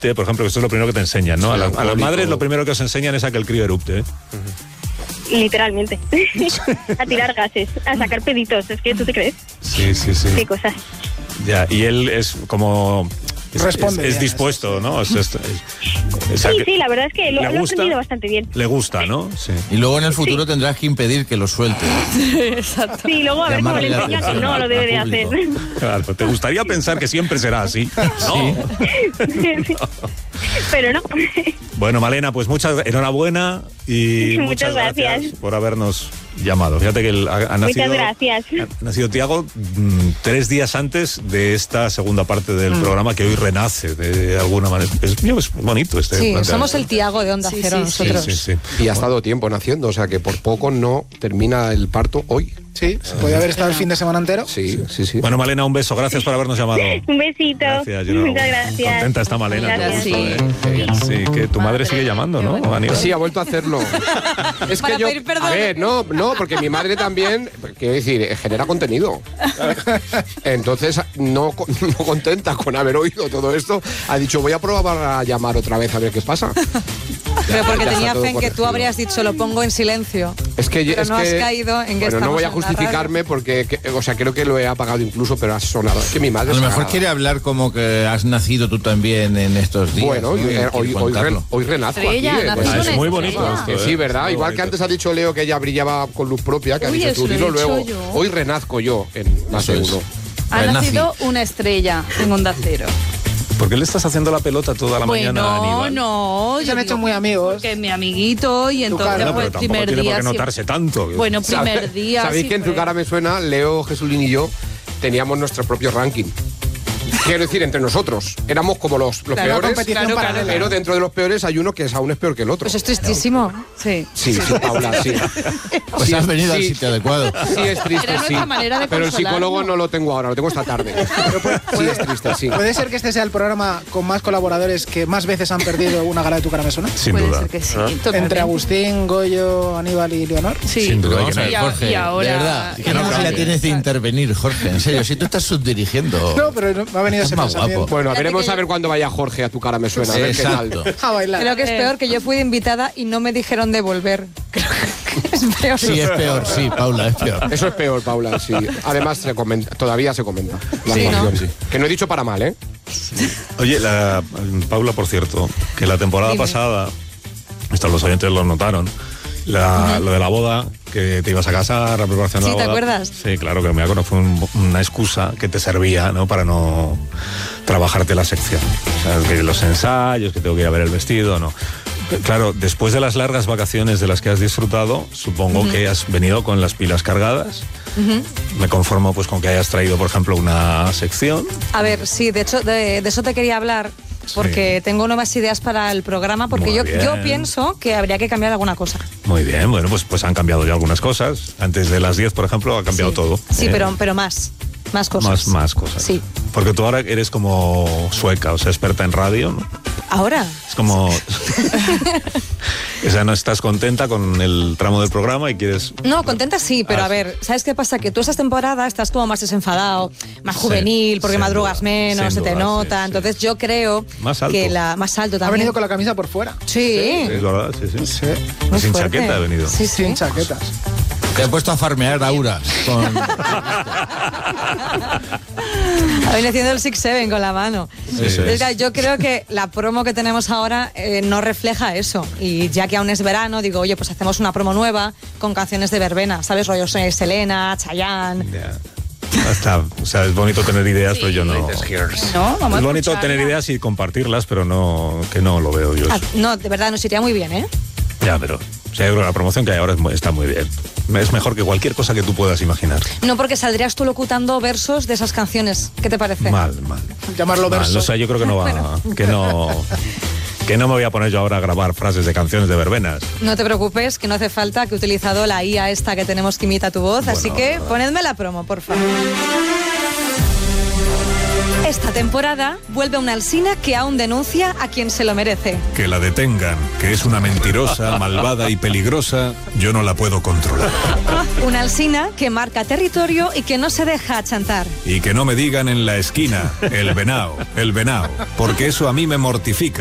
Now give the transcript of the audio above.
por ejemplo, que esto es lo primero que te enseñan, ¿no? Sí, a las madres lo primero que os enseñan es a que el crío erupte, Literalmente. A tirar gases, a sacar peditos. Es que, ¿tú te crees? Sí. Qué cosas. Ya, y él es como... Responde es bien, dispuesto, ¿no? Sí, la verdad es que lo ha aprendido bastante bien. Le gusta, ¿no? Sí. Y luego en el futuro tendrás que impedir que lo suelte. Exacto. Sí, luego a ver cómo le Llamarle la enseña que no lo debe de hacer. Claro, ¿te gustaría pensar que siempre será así? No. Pero no. Bueno, Malena, pues enhorabuena y muchas gracias por habernos llamado. Fíjate que ha nacido... Muchas gracias. Ha nacido Tiago 3 días antes de esta segunda parte del programa que hoy renace de alguna manera. Es bonito este planteamiento. Somos el Tiago de Onda Cero nosotros. Sí. Y ha estado tiempo naciendo, o sea que por poco no termina el parto hoy. Sí, se podía haber estado el fin de semana entero. Sí. Bueno, Malena, un beso. Gracias por habernos llamado. Un besito. Gracias. Muchas gracias. Contenta está Malena. Gracias. Sí, que tu madre sigue llamando, ¿no, Aníbal? Sí, ha vuelto a hacerlo. Es Para que yo, pedir perdón. a ver, no, porque mi madre también, quiero decir, genera contenido. Entonces, no contenta con haber oído todo esto, ha dicho, voy a probar a llamar otra vez a ver qué pasa. Pero porque Ya tenía está todo fe en que tú corregido. habrías dicho, lo pongo en silencio. Pero no has caído en que bueno, no voy a estamos en la justificarme porque, creo que lo he apagado incluso, pero ha sonado. Es que mi madre A lo es mejor sagrada. quiere hablar como que has nacido tú también en estos días. Bueno, ¿no? Y quiere contarlo. hoy renazco Estrella, aquí. naces Es una muy estrella. bonito esto, Que sí, ¿verdad? Muy Igual bonito. que antes ha dicho Leo que ella brillaba con luz propia, que ha Uy, dicho eso tú, lo he dilo dicho luego. yo. Hoy renazco yo en más de Eso es. uno. Ha Renací. nacido una estrella en Onda Cero. ¿Por qué le estás haciendo la pelota toda la mañana a Aníbal? No. Se han hecho muy amigos. Que es mi amiguito y entonces cara. No, pues pero tampoco primer tiene por día qué siempre- notarse tanto. Bueno, primer día. ¿Sabéis que en tu cara me suena? Leo, Jesulín y yo teníamos nuestro propio ranking. Quiero decir, entre nosotros. Éramos como los Claro, peores, competición claro, paralela. pero dentro de los peores hay uno que es aún es peor que el otro. Pues es tristísimo. Sí. Sí, Paula, sí. Pues Sí, has venido al sí. sitio adecuado. Sí, es triste, Era sí. nuestra manera de Pero el consolarnos. psicólogo no lo tengo ahora, lo tengo esta tarde. Sí, es triste, sí. ¿Puede ser que este sea el programa con más colaboradores que más veces han perdido una gala de Tu cara me suena? Sin Puede duda. ser que sí. totalmente. Entre Agustín, Goyo, Aníbal y Leonor. Sí. Sin duda. Vamos a ver, Y a- Jorge, y ahora- de verdad, y que no ahora- ya tienes de intervenir, Jorge, en serio, si tú estás subdirigiendo. No, pero me ha venido ese Es más pensamiento. guapo. Bueno, Fíjate veremos que a ver cuándo vaya Jorge a Tu cara me suena. A ver qué tal. Exacto. A bailar. Creo que es peor que yo fui de invitada y no me dijeron de volver. Creo que es peor. Sí, es peor, sí, Paula, es peor. Eso es peor, Paula, sí. Además, todavía se comenta. La Sí, ¿no? relación. Que no he dicho para mal, ¿eh? Oye, Paula, por cierto, que la temporada Dime. pasada, esto los oyentes lo notaron, lo de la boda, que te ibas a casar, la preparación de Sí, la ¿te boda. acuerdas? Sí, claro, que me acuerdo, fue una excusa que te servía, ¿no? Para no trabajarte la sección. O sea, que los ensayos, que tengo que ir a ver el vestido, ¿no? Claro, después de las largas vacaciones de las que has disfrutado, supongo que has venido con las pilas cargadas. Me conformo pues con que hayas traído, por ejemplo, una sección. A ver, sí, de hecho, de eso te quería hablar. Porque tengo nuevas ideas para el programa, porque Muy yo bien. pienso que habría que cambiar alguna cosa. Muy bien, bueno, pues han cambiado ya algunas cosas. Antes de las 10, por ejemplo, ha cambiado Sí. todo. Sí, pero más cosas. Más cosas. Sí. Porque tú ahora eres como sueca, o sea, experta en radio, ¿no? Ahora. Es como... O sea, no estás contenta con el tramo del programa y quieres... No, contenta sí, pero Ah, a ver, ¿sabes qué pasa? Que tú esta temporada estás como más desenfadado, más Sí, juvenil, porque sin madrugas duda, menos, sin se te duda, nota. sí, sí. Entonces yo creo Más alto. que más alto Ha también. venido con la camisa por fuera. Sí. Es verdad, sí, sí. Sí. Muy Sin fuerte. chaqueta ha venido. Sí, sí. Sin chaquetas. Te he puesto a farmear auras. Ha venido haciendo el 6-7 con la mano. Sí, sí. Entonces, claro, yo creo que la promo que tenemos ahora no refleja eso. Y ya que aún es verano, digo, oye, pues hacemos una promo nueva con canciones de verbena, ¿sabes? Rollo Selena, Chayanne. Ya. O sea, es bonito tener ideas, pero yo no... No, vamos Es a bonito escucharla. tener ideas y compartirlas, pero que no lo veo yo. Ah, eso. no, de verdad, nos iría muy bien, ¿eh? Ya, pero o sea, yo creo que la promoción que hay ahora está muy bien. Es mejor que cualquier cosa que tú puedas imaginar. No, porque saldrías tú locutando versos de esas canciones. ¿Qué te parece? Mal. Llamarlo Mal. verso. O sea, yo creo que no va... Que no me voy a poner yo ahora a grabar frases de canciones de verbenas. No te preocupes, que no hace falta, que he utilizado la IA esta que tenemos que imita tu voz, así que ponedme la promo, por favor. Esta temporada vuelve una Alsina que aún denuncia a quien se lo merece. Que la detengan, que es una mentirosa, malvada y peligrosa, yo no la puedo controlar. Una Alsina que marca territorio y que no se deja achantar. Y que no me digan en la esquina, el venao, porque eso a mí me mortifica.